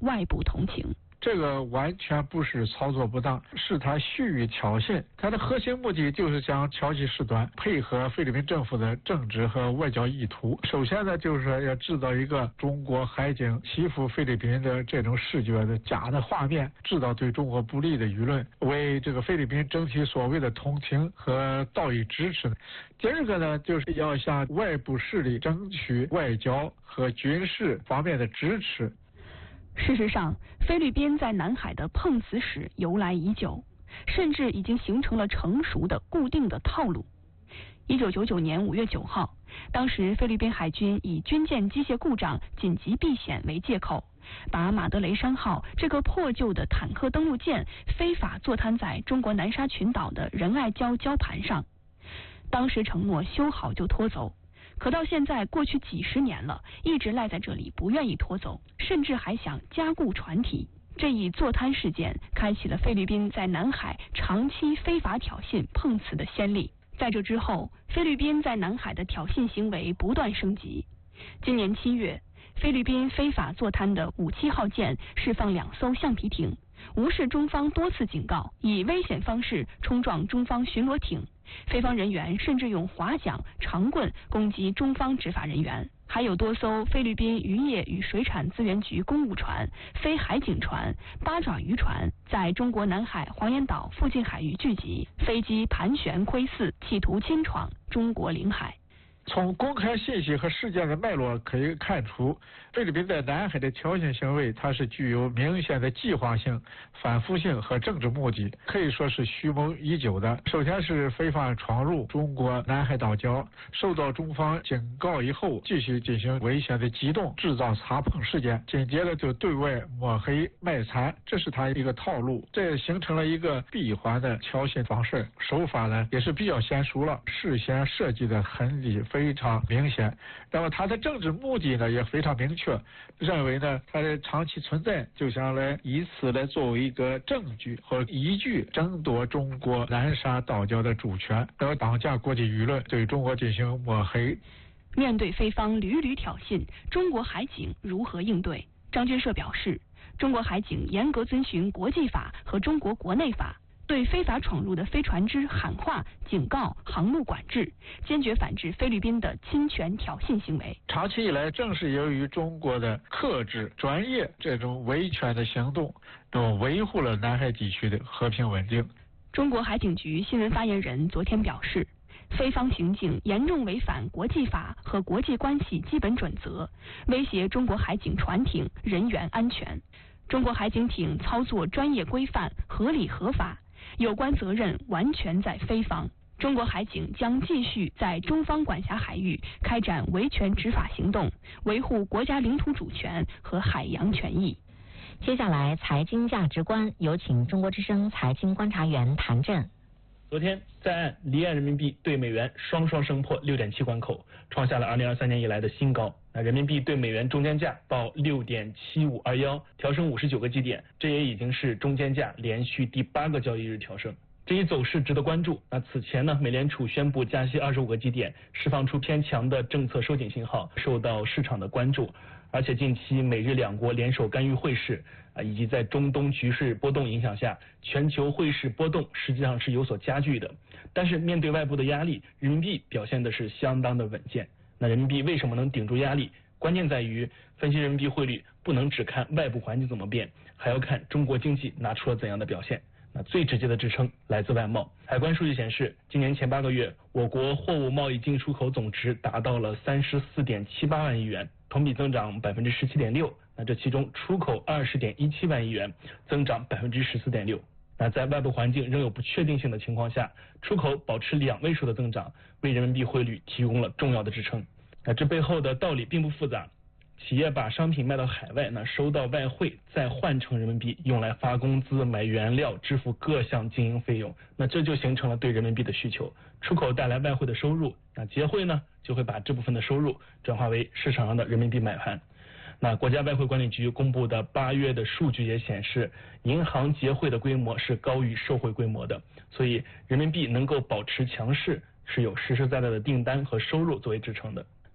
外部同情。 这个完全不是操作不当，是他蓄意挑衅。他的核心目的就是想挑起事端，配合菲律宾政府的政治和外交意图。首先呢，就是要制造一个中国海警欺负菲律宾的这种视觉的假的画面，制造对中国不利的舆论，为这个菲律宾争取所谓的同情和道义支持。第二个呢，就是要向外部势力争取外交和军事方面的支持。 事实上，菲律宾在南海的碰瓷史由来已久，甚至已经形成了成熟的固定的套路。1999年5月9号，当时菲律宾海军以军舰机械故障紧急避险为借口，把马德雷山号这个破旧的坦克登陆舰非法坐滩在中国南沙群岛的仁爱礁礁盘上。当时承诺修好就拖走，可到现在过去几十年了，一直赖在这里不愿意拖走，甚至还想加固船体。这一坐滩事件开启了菲律宾在南海长期非法挑衅碰瓷的先例。在这之后，菲律宾在南海的挑衅行为不断升级。今年7月，菲律宾非法坐滩的57号舰释放2艘橡皮艇，无视中方多次警告，以危险方式冲撞中方巡逻艇。菲方人员甚至用滑桨、长棍攻击中方执法人员，还有多艘菲律宾渔业与水产资源局公务船、非海警船、八爪渔船在中国南海黄岩岛附近海域聚集，飞机盘旋窥伺，企图侵闯中国领海。 从公开信息和事件的脉络可以看出，菲律宾在南海的挑衅行为，它是具有明显的计划性、反复性和政治目的，可以说是蓄谋已久的。首先是非法闯入中国南海岛礁，受到中方警告以后，继续进行危险的机动，制造擦碰事件，紧接着就对外抹黑卖惨，这是他一个套路，这形成了一个闭环的挑衅方式。手法呢也是比较娴熟了，事先设计的痕迹非常明显。那么他的政治目的呢也非常明确，认为呢他的长期存在就想来以此来作为一个证据和依据，争夺中国南沙岛礁的主权，然后绑架国际舆论，对中国进行抹黑。 面对菲方屡屡挑衅，中国海警如何应对？张军社表示，中国海警严格遵循国际法和中国国内法，对非法闯入的菲船只喊话、警告、航路管制，坚决反制菲律宾的侵权挑衅行为。 长期以来，正是由于中国的克制、专业这种维权的行动，都维护了南海地区的和平稳定。 中国海警局新闻发言人昨天表示，菲方行径严重违反国际法和国际关系基本准则，威胁中国海警船艇人员安全。中国海警艇操作专业规范、合理合法，有关责任完全在菲方。中国海警将继续在中方管辖海域开展维权执法行动，维护国家领土主权和海洋权益。 接下来，财经价值观，有请中国之声财经观察员谭震。 昨天，在岸离岸人民币对美元双升破6.7关口，创下了2023年以来的新高。人民币对美元中间价报6.7521，调升59个基点，这也已经是中间价连续第8个交易日调升。这一走势值得关注。此前呢，美联储宣布加息25个基点，释放出偏强的政策收紧信号，受到市场的关注。而且近期美日两国联手干预汇市，以及在中东局势波动影响下，全球汇市波动实际上是有所加剧的。但是面对外部的压力，人民币表现的是相当的稳健。那人民币为什么能顶住压力？关键在于分析人民币汇率不能只看外部环境怎么变，还要看中国经济拿出了怎样的表现。最直接的支撑来自外贸。海关数据显示，今年前8个月，我国货物贸易进出口总值达到了34.78万亿元，同比增长17.6%。这其中出口20.17万亿元，增长14.6%。在外部环境仍有不确定性的情况下，出口保持2位数的增长，为人民币汇率提供了重要的支撑。这背后的道理并不复杂。企业把商品卖到海外，收到外汇，再换成人民币，用来发工资、买原料、支付各项经营费用，这就形成了对人民币的需求。出口带来外汇的收入，结汇呢就会把这部分的收入转化为市场上的人民币买盘。国家外汇管理局公布的8月的数据也显示，银行结汇的规模是高于售汇规模的，所以人民币能够保持强势，是有实实在在的订单和收入作为支撑的。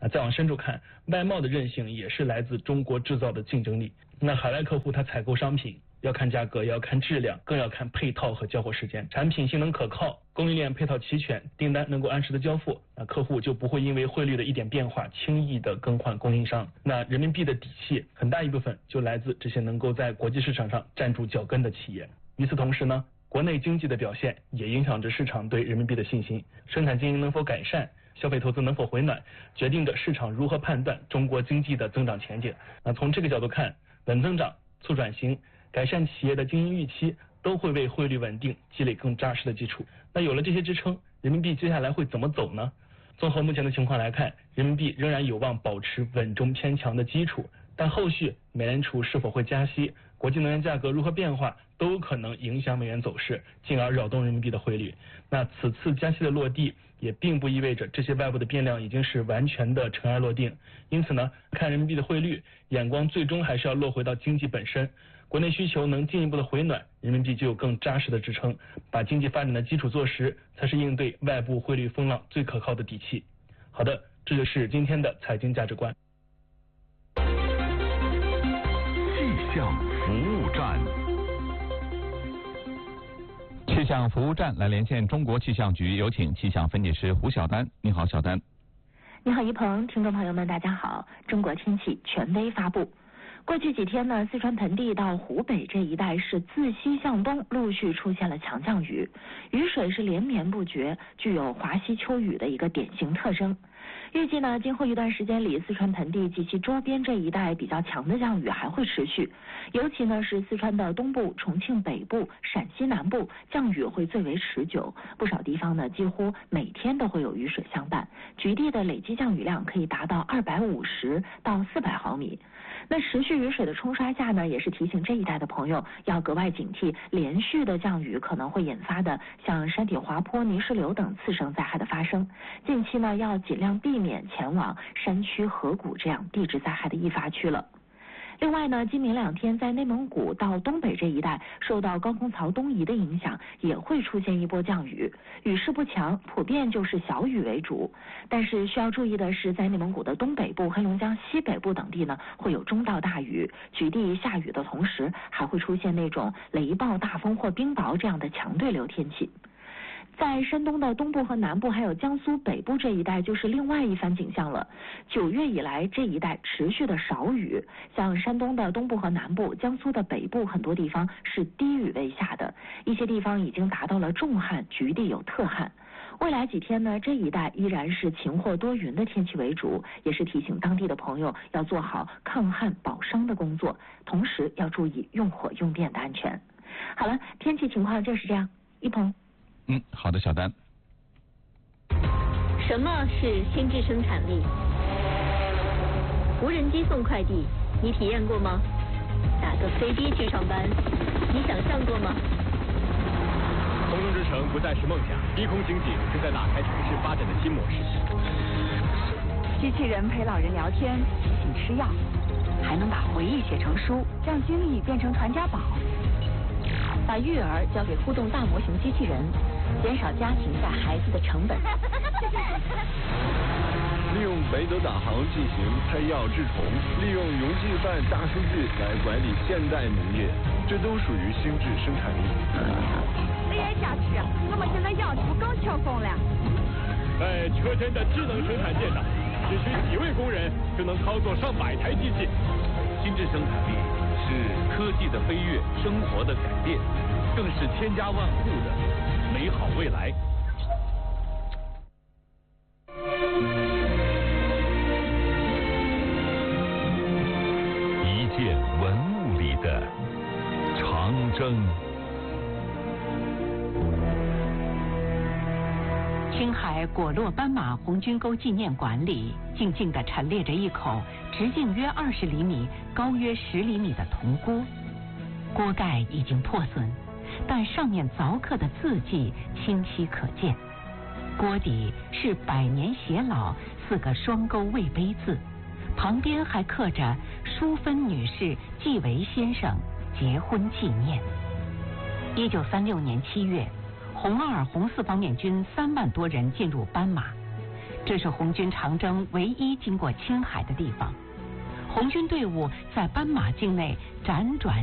再往深处看，外贸的韧性也是来自中国制造的竞争力。那海外客户他采购商品要看价格，也要看质量，更要看配套和交货时间。产品性能可靠，供应链配套齐全，订单能够按时的交付，那客户就不会因为汇率的一点变化轻易的更换供应商。那人民币的底气很大一部分就来自这些能够在国际市场上站住脚跟的企业。与此同时呢，国内经济的表现也影响着市场对人民币的信心，生产经营能否改善，消费投资能否回暖，决定着市场如何判断中国经济的增长前景。那从这个角度看，稳增长、促转型、改善企业的经营预期，都会为汇率稳定积累更扎实的基础。那有了这些支撑，人民币接下来会怎么走呢？综合目前的情况来看，人民币仍然有望保持稳中偏强的基础，但后续美联储是否会加息，国际能源价格如何变化，都有可能影响美元走势，进而扰动人民币的汇率。那此次加息的落地，也并不意味着这些外部的变量已经是完全的尘埃落定。因此呢，看人民币的汇率，眼光最终还是要落回到经济本身。国内需求能进一步的回暖，人民币就有更扎实的支撑，把经济发展的基础做实，才是应对外部汇率风浪最可靠的底气。好的，这就是今天的财经价值观。 气象服务站。 气象服务站来连线中国气象局，有请气象分解师胡晓丹。你好，晓丹。 你好，一鹏，听众朋友们，大家好。中国天气权威发布。过去几天呢，四川盆地到湖北这一带是自西向东陆续出现了强降雨，雨水是连绵不绝，具有华西秋雨的一个典型特征。预计呢，今后一段时间里，四川盆地及其周边这一带比较强的降雨还会持续，尤其呢是四川的东部、重庆北部、陕西南部降雨会最为持久，不少地方呢几乎每天都会有雨水相伴，局地的累计降雨量可以达到250到400毫米。那持续雨水的冲刷下呢，也是提醒这一带的朋友要格外警惕连续的降雨可能会引发的像山体滑坡、泥石流等次生灾害的发生。近期呢，要尽量避免前往山区、河谷这样地质灾害的易发区了。另外呢，今明两天在内蒙古到东北这一带受到高空槽东移的影响，也会出现一波降雨，雨势不强，普遍就是小雨为主。但是需要注意的是，在内蒙古的东北部、黑龙江西北部等地呢，会有中到大雨，局地下雨的同时，还会出现那种雷暴、大风或冰雹这样的强对流天气。在山东的东部和南部，还有江苏北部这一带，就是另外一番景象了。9月以来，这一带持续的少雨，像山东的东部和南部、江苏的北部很多地方是低雨为下的，一些地方已经达到了重旱，局地有特旱。未来几天呢，这一带依然是晴或多云的天气为主，也是提醒当地的朋友要做好抗旱保墒的工作，同时要注意用火用电的安全。好了，天气情况就是这样，一鹏。 好的，小丹。 什么是心智生产力？无人机送快递，你体验过吗？打个飞机去上班，你想象过吗？ 空中之城不再是梦想，低空经济正在打开城市发展的新模式。 机器人陪老人聊天，提醒吃药，还能把回忆写成书，让经历变成传家宝。把育儿交给互动大模型机器人，减少家庭带孩子的成本。 利用北斗导航进行配药治虫，利用云计算大数据来管理现代农业，这都属于心智生产力。 哎呀，下去，我们现在要出刚敲缝了。 在车间的智能生产线上，只需几位工人就能操作上百台机器。 心智生产力是科技的飞跃，生活的改变，更是千家万户的美好未来。 一件文物里的长征。 青海果洛斑马红军沟纪念馆里，静静地陈列着一口直径约20厘米、高约10厘米的铜锅。锅盖已经破损，但上面凿刻的字迹清晰可见。锅底是百年偕老4个双钩魏碑字，旁边还刻着淑芬女士纪维先生结婚纪念。1936年7月，红2、红4方面军3万多人进入斑马， 这是红军长征唯一经过青海的地方。红军队伍在斑马境内辗转